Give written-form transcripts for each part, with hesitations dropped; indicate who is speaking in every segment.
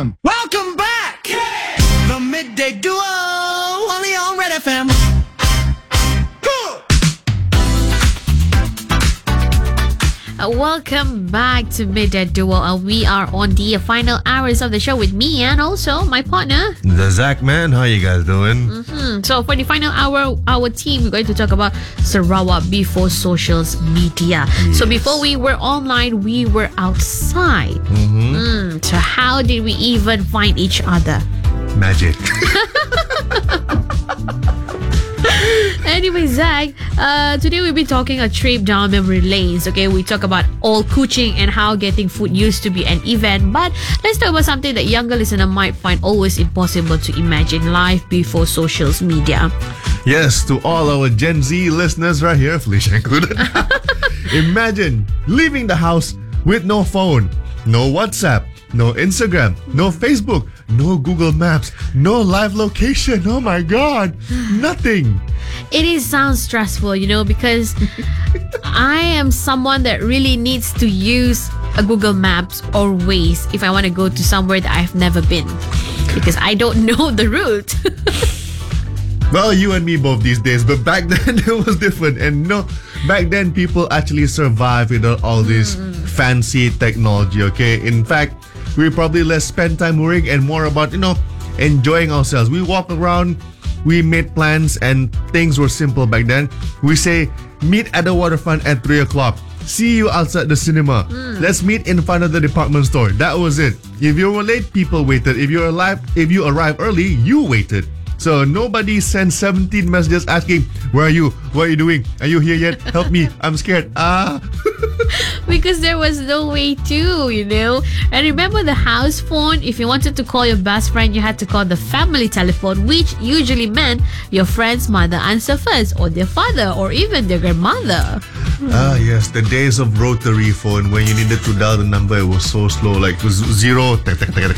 Speaker 1: FM.
Speaker 2: Welcome back! The Midday Duo, only on Red FM.
Speaker 3: Welcome back to Midday Duo. We are on the final hours of the show with me and also my partner.
Speaker 4: The Zach man, how you guys doing?
Speaker 3: So for the final hour, our team, we're going to talk about Sarawak before socials media. So before we were online, we were outside. So how did we even find each other?
Speaker 4: Magic.
Speaker 3: Anyway, Zach, today we'll be talking a trip down memory lanes. Okay, we talk about all kuching and how getting food used to be an event. But let's talk about something that younger listener might find always impossible to imagine: life before socials media.
Speaker 4: Yes, to all our Gen Z listeners right here, Felicia included. Imagine leaving the house with no phone, no WhatsApp, no Instagram, no Facebook, no Google Maps, no live location. Oh my God, nothing.
Speaker 3: It sounds stressful, because I am someone that really needs to use a Google Maps or Waze if I want to go to somewhere that I've never been, because I don't know the route.
Speaker 4: Well, you and me both these days, but back then it was different. And back then people actually survived without all this fancy technology, okay? In fact, we probably less spend time worrying and more about, enjoying ourselves. We walk around, we made plans, and things were simple back then. We say, meet at the waterfront at 3 o'clock. See you outside the cinema. Let's meet in front of the department store. That was it. If you were late, people waited. If you arrived early, you waited. So nobody sent 17 messages asking, where are you? What are you doing? Are you here yet? Help me. I'm scared.
Speaker 3: Because there was no way to, And remember the house phone? If you wanted to call your best friend, you had to call the family telephone, which usually meant your friend's mother answer first, or their father, or even their grandmother.
Speaker 4: Yes, the days of rotary phone when you needed to dial the number, it was so slow. Like it was 0, 7.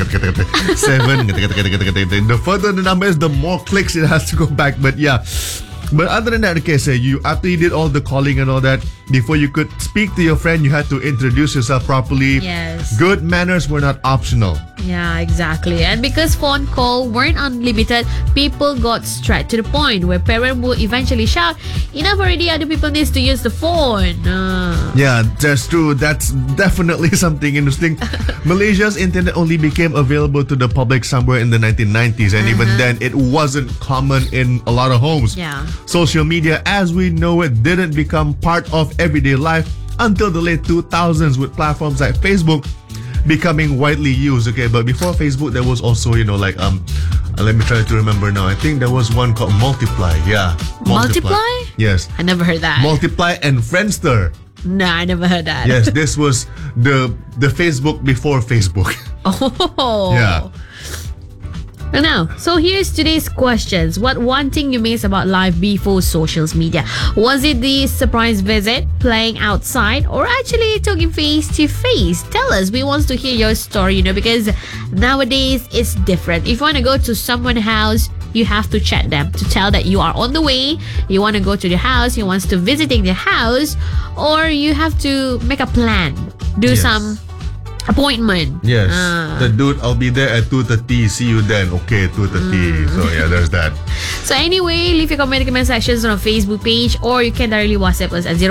Speaker 4: The further the number is, the more clicks it has to go back. But yeah. But other than that, okay, so after you did all the calling and all that, before you could speak to your friend, you had to introduce yourself properly.
Speaker 3: Yes.
Speaker 4: Good manners were not optional.
Speaker 3: Yeah, exactly. And because phone call weren't unlimited, people got straight to the point, where parents would eventually shout, enough already, other people needs to use the phone.
Speaker 4: Yeah, that's true. That's definitely something interesting. Malaysia's internet only became available to the public somewhere in the 1990s, and even then it wasn't common in a lot of homes.
Speaker 3: Yeah.
Speaker 4: Social media as we know it didn't become part of everyday life until the late 2000s, with platforms like Facebook becoming widely used. Okay, but before Facebook there was also let me try to remember now. I think there was one called Multiply. Yeah,
Speaker 3: Multiply?
Speaker 4: Yes,
Speaker 3: I never heard that.
Speaker 4: Multiply and Friendster.
Speaker 3: No, I never heard that.
Speaker 4: Yes, this was the Facebook before Facebook.
Speaker 3: Oh.
Speaker 4: Yeah.
Speaker 3: Now, so here's today's questions. What one thing you miss about life before socials media? Was it the surprise visit, playing outside, or actually talking face to face? Tell us. We want to hear your story, because nowadays it's different. If you want to go to someone's house, you have to chat them to tell that you are on the way. You want to go to the house, you want to visiting the house, or you have to make a plan, do some appointment.
Speaker 4: Yes. The dude, I'll be there at 2:30. See you then. Okay, 2:30. So yeah, there's that.
Speaker 3: So anyway, leave your comment sections on our Facebook page, or you can directly WhatsApp us at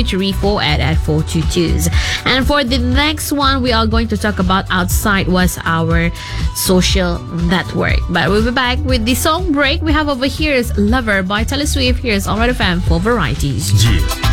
Speaker 3: 012-34 And for the next one, we are going to talk about outside was our social network. But we'll be back with the song break. We have over here is Lover by Taylor Swift. Here's Alright FM for varieties.
Speaker 4: G.